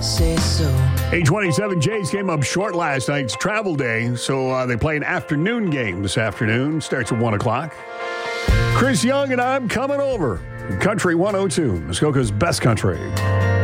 say so. 827 Jays came up short last night. It's travel day, so they play an afternoon game this afternoon. Starts at 1 o'clock. Chris Young and I'm coming over. Country 102, Muskoka's best country.